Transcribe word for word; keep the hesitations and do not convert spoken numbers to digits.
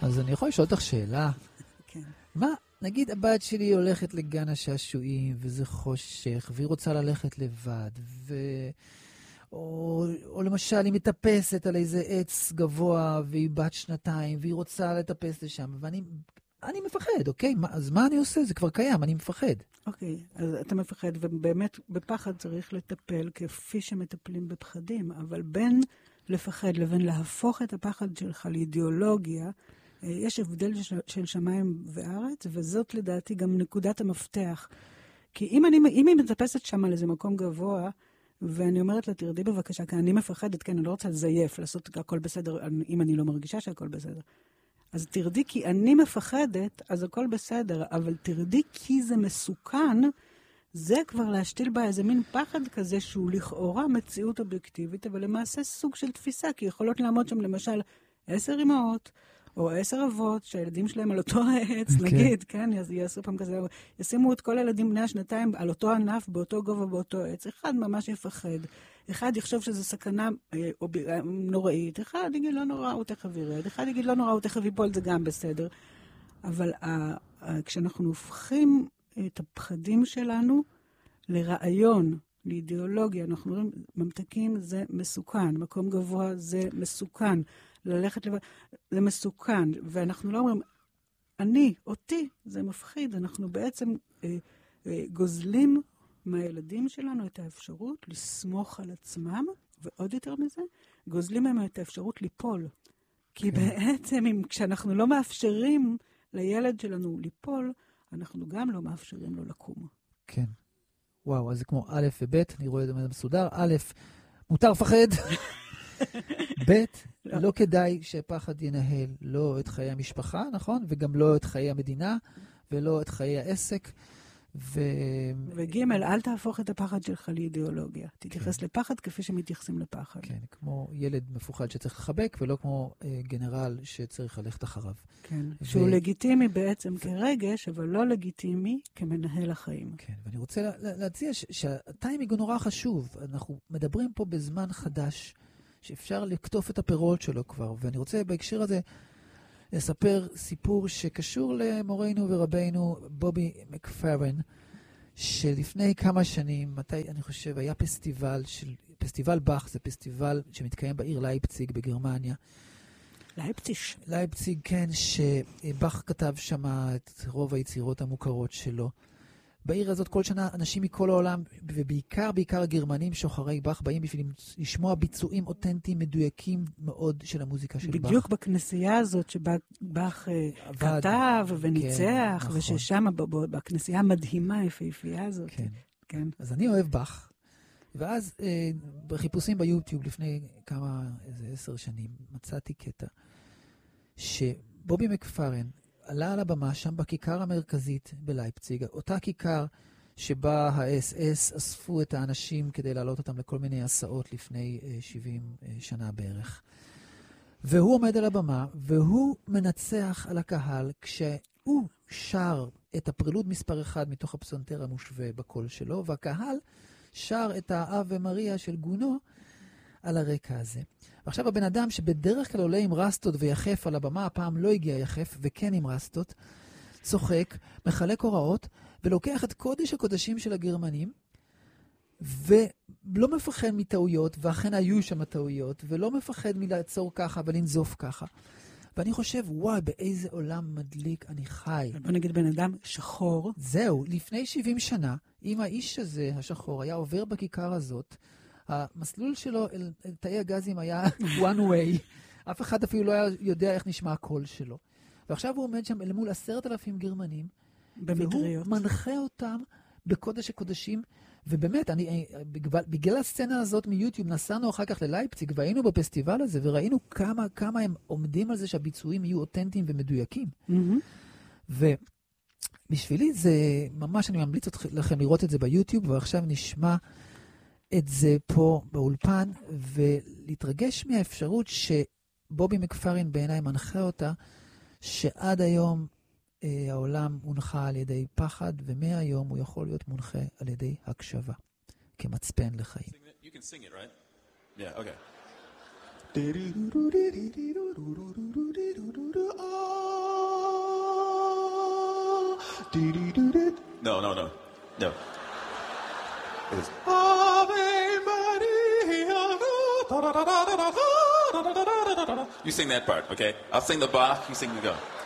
אז אני יכול לשאול אותך שאלה. כן. מה, נגיד הבת שלי הולכת לגן השעשועים, וזה חושך, והיא רוצה ללכת לבד, ו... או, או למשל היא מטפסת על איזה עץ גבוה, והיא בת שנתיים, והיא רוצה לטפס לשם, ואני אני מפחד, אוקיי? מה, אז מה אני עושה? זה כבר קיים, אני מפחד. אוקיי, אז אתה מפחד, ובאמת בפחד צריך לטפל כפי שמטפלים בפחדים, אבל בין לפחד לבין להפוך את הפחד שלך לאידיאולוגיה, יש הבדל של שמיים וארץ, וזאת לדעתי גם נקודת המפתח. כי אם אני, אם היא מטפסת שם על איזה מקום גבוה, ואני אומרת לה, תרדי בבקשה, כי אני מפחדת, כן, אני לא רוצה לזייף, לעשות הכל בסדר, אם אני לא מרגישה שהכל בסדר. אז תרדי כי אני מפחדת, אז הכל בסדר, אבל תרדי כי זה מסוכן, זה כבר להשתיל בה איזה מין פחד כזה, שהוא לכאורה מציאות אובייקטיבית, אבל למעשה סוג של תפיסה, כי יכולות לעמוד שם למשל עשר אמהות, או עשר אבות, שהילדים שלהם על אותו העץ, okay. נגיד, כן, יעשו פעם כזה, ישימו את כל הילדים בני השנתיים על אותו ענף, באותו גובה, באותו עץ, אחד ממש יפחד, אחד יחשוב שזו סכנה אה, או, אה, נוראית, אחד יגיד לא נורא, הוא תכף ירד, אחד יגיד לא נורא, הוא תכף ייפול, זה גם בסדר. אבל אה, אה, כשאנחנו הופכים את הפחדים שלנו לרעיון, לאידיאולוגיה, אנחנו אומרים, ממתקים זה מסוכן, מקום גבוה זה מסוכן, ללכת לבד, זה מסוכן, ואנחנו לא אומרים, אני, אותי, זה מפחיד, אנחנו בעצם אה, אה, גוזלים מהילדים שלנו את האפשרות לסמוך על עצמם, ועוד יותר מזה, גוזלים מהם את האפשרות ליפול. כי כן. בעצם, אם, כשאנחנו לא מאפשרים לילד שלנו ליפול, אנחנו גם לא מאפשרים לו לקום. כן. וואו, אז זה כמו א' וב', אני רואה את זה מסודר. א', מותר לפחד. ב', לא. לא כדאי שפחד ינהל לא את חיי המשפחה, נכון? וגם לא את חיי המדינה, ולא את חיי העסק. ו... וג', אל תהפוך את הפחד שלך לאידיאולוגיה. תתייחס כן. לפחד כפי שמתייחסים לפחד. כן, כמו ילד מפוחד שצריך לחבק, ולא כמו אה, גנרל שצריך ללכת אחריו. כן, ו... שהוא לגיטימי בעצם ו... כרגש, אבל לא לגיטימי כמנהל החיים. כן, ואני רוצה לה, להציע ש... שהטיימינג הוא נורא חשוב. אנחנו מדברים פה בזמן חדש, שאפשר לקטוף את הפירות שלו כבר, ואני רוצה בהקשר הזה לספר סיפור שקשור למורנו ורבינו בובי מקפרן, שלפני כמה שנים, מתי אני חושב, היה פסטיבל של, פסטיבל באך, זה פסטיבל שמתקיים בעיר לייפציג בגרמניה. לייפציג. לייפציג, כן, שבאך כתב שם את רוב היצירות המוכרות שלו. בעיר הזאת כל שנה אנשים מכל העולם, ובעיקר בעיקר הגרמנים שוחרי באך, באים בשביל לשמוע ביצועים אותנטיים מדויקים מאוד של המוזיקה של באך. בדיוק בכנסייה הזאת שבה באך כתב וניצח, כן, וששם נכון. בכנסייה המדהימה היפהפייה הזאת. כן. כן. אז אני אוהב באך, ואז אה, בחיפושים ביוטיוב לפני כמה, איזה עשר שנים, מצאתי קטע, שבובי מקפרן, עלה על הבמה שם בכיכר המרכזית בלייפציג, אותה כיכר שבה ה-אס אס אספו את האנשים כדי להעלות אותם לכל מיני הסעות לפני שבעים שנה בערך. והוא עומד על הבמה, והוא מנצח על הקהל כשהוא שר את הפרילוד מספר אחד מתוך הפסנתר המושווה בקול שלו, והקהל שר את האב ומריה של גונו על הרקע הזה. ועכשיו הבן אדם שבדרך כלל עולה עם רסטות ויחף על הבמה, הפעם לא הגיע יחף וכן עם רסטות, צוחק, מחלק הוראות ולוקח את קודש הקודשים של הגרמנים ולא מפחד מטעויות, ואכן היו שם טעויות, ולא מפחד מלעצור ככה ולנזוף ככה. ואני חושב, וואי, באיזה עולם מדליק אני חי. בוא נגיד בן אדם שחור. זהו, לפני שבעים שנה, אם האיש הזה, השחור, היה עובר בכיכר הזאת, המסלול שלו אל, אל תאי הגזים היה one way. אף אחד אפילו לא היה יודע איך נשמע הקול שלו. ועכשיו הוא עומד שם אל מול עשרת אלפים גרמנים, במטריות. והוא מנחה אותם בקודש הקודשים, ובאמת, אני, בגלל, בגלל הסצנה הזאת מיוטיוב, נסענו אחר כך ללייפציג, והיינו בפסטיבל הזה, וראינו כמה, כמה הם עומדים על זה שהביצועים יהיו אותנטיים ומדויקים. Mm-hmm. ובשבילי זה, ממש אני ממליץ לכם לראות את זה ביוטיוב, ועכשיו נשמע את זה פה באולפן, ולהתרגש מהאפשרות שבובי מקפרן בעיניי מנחה אותה, שעד היום אה, העולם מונחה על ידי פחד, ומהיום הוא יכול להיות מונחה על ידי הקשבה, כמצפן לחיים. You can sing it, right? Yeah, okay. No, no, no. No. It was Ave Maria. You sing that part, okay? I'll sing the Bach, you sing the go.